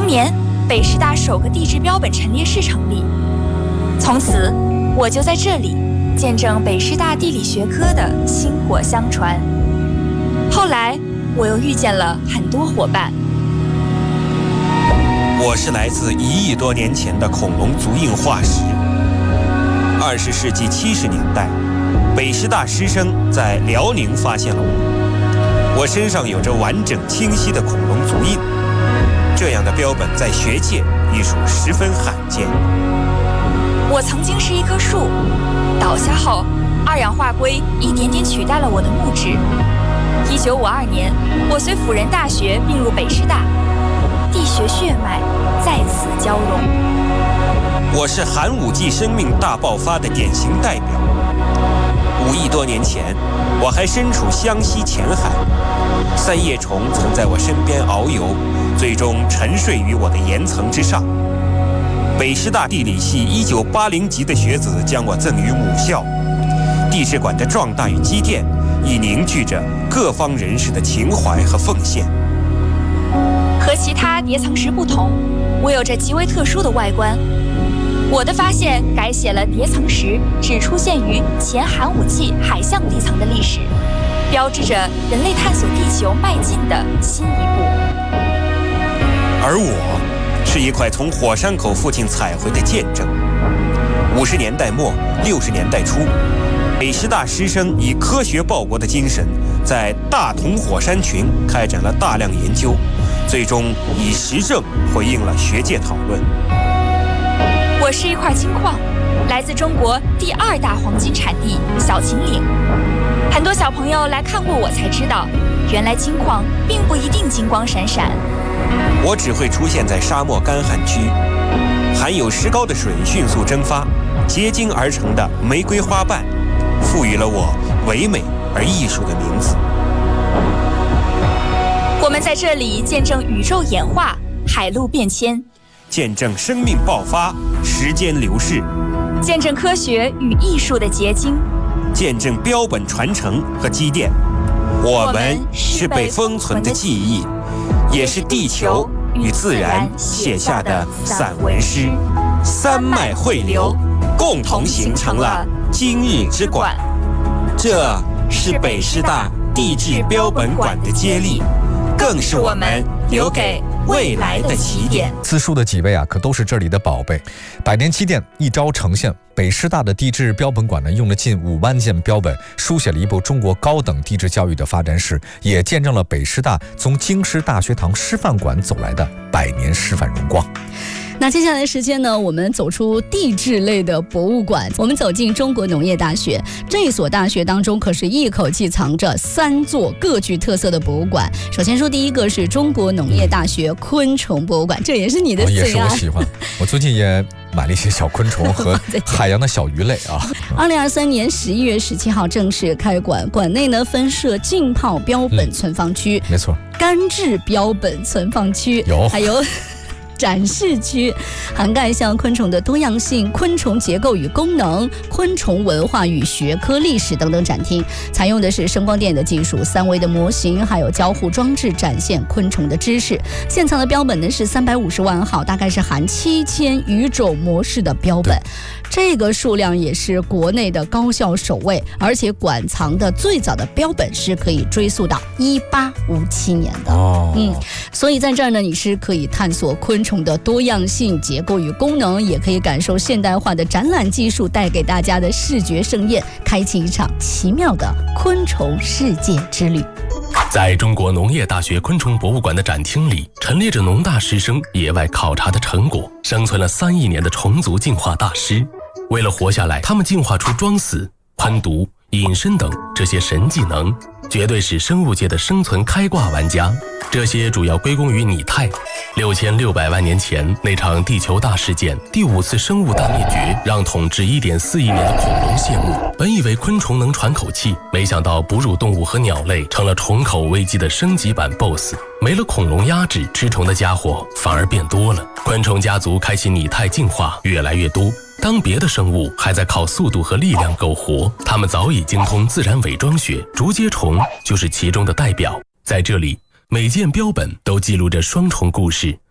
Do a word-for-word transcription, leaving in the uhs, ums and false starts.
年，北师大首个地质标本陈列室成立，从此我就在这里见证北师大地理学科的薪火相传。后来我又遇见了很多伙伴。 我是来自一亿多年前的恐龙足印化石。二十世纪七十年代，北师大师生在辽宁发现了我，我身上有着完整清晰的恐龙足印，这样的标本在学界已属十分罕见。 我曾经是一棵树，倒下后，二氧化硅一点点取代了我的木质。一九五二年，我随辅仁大学并入北师大，地学血脉在此交融。 我是寒武纪生命大爆发的典型代表。五亿多年前，我还身处湘西前海，三叶虫曾在我身边遨游，最终沉睡于我的岩层之上。北师大地理系一九八零级的学子将我赠予母校，地质馆的壮大与积淀，已凝聚着各方人士的情怀和奉献。 和其他叠层石不同，我有着极为特殊的外观。我的发现改写了叠层石只出现于前寒武纪海象地层的历史，标志着人类探索地球迈进的新一步。 而我是一块从火山口附近采回的见证。五十年代末六十年代初，北师大师生以科学报国的精神，在大同火山群开展了大量研究，最终以实证回应了学界讨论。 我是一块金矿，来自中国第二大黄金产地小秦岭。很多小朋友来看过我才知道，原来金矿并不一定金光闪闪。 我只会出现在沙漠干旱区，含有石膏的水迅速蒸发，结晶而成的玫瑰花瓣，赋予了我唯美而艺术的名字。 我们在这里见证宇宙演化、海陆变迁， 见证生命爆发、时间流逝， 见证科学与艺术的结晶， 见证标本传承和积淀。我们是被封存的记忆，也是地球与自然写下的散文诗，三脉汇流，共同形成了今日之馆。这是北师大地质标本馆的接力，更是我们留给未来的起点。 自述的几位啊，可都是这里的宝贝。百年积淀，一朝呈现。北师大的地质标本馆呢，用了近五万件标本，书写了一部中国高等地质教育的发展史，也见证了北师大从京师大学堂师范馆走来的百年师范荣光。 那接下来的时间呢，我们走出地质类的博物馆，我们走进中国农业大学。这一所大学当中可是一口气藏着三座各具特色的博物馆。首先说第一个是中国农业大学昆虫博物馆，这也是你的最爱。 也是我喜欢，我最近也买了一些小昆虫和海洋的小鱼类啊。 二零二三年十一月十七号正式开馆，馆内呢分设浸泡标本存放区、 嗯、没错， 干制标本存放区， 有还有展示区，涵盖像昆虫的多样性、昆虫结构与功能、昆虫文化与学科历史等等展厅，采用的是声光电的技术、三维的模型，还有交互装置，展现昆虫的知识。现藏的标本呢是三百五十万号，大概是含七千余种模式的标本，这个数量也是国内的高校首位，而且馆藏的最早的标本是可以追溯到一八五七年的。 哦， 嗯，所以在这儿呢，你是可以探索昆虫的多样性、结构与功能，也可以感受现代化的展览技术带给大家的视觉盛宴，开启一场奇妙的昆虫世界之旅。 在中国农业大学昆虫博物馆的展厅里，陈列着农大师生野外考察的成果，生存了三亿年的虫族进化大师。为了活下来，他们进化出装死、喷毒、隐身等这些神技能，绝对是生物界的生存开挂玩家。这些主要归功于拟态。六千六百万年前那场地球大事件，第五次生物大灭绝，让统治一点四亿年的恐龙谢幕。本以为昆虫能喘口气，没想到哺乳动物和鸟类成了虫口危机的升级版 B O S S。没了恐龙压制，吃虫的家伙反而变多了。昆虫家族开启拟态进化，越来越多。当别的生物还在靠速度和力量苟活，它们早已精通自然伪装学，竹节虫就是其中的代表。在这里，每件标本都记录着双重故事，